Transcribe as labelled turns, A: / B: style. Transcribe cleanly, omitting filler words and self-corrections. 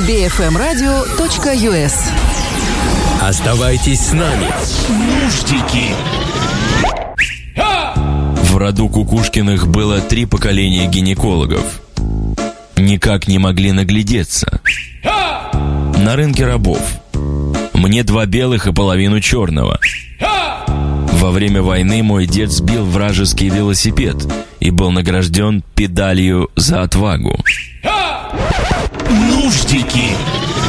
A: bfmradio.us.
B: Оставайтесь с нами. Нуждики. В роду Кукушкиных было 3 поколения гинекологов. Никак не могли наглядеться. На рынке рабов. Мне 2 белых и половину черного. Во время войны мой дед сбил вражеский велосипед и был награжден педалью за отвагу.
C: Нуждики.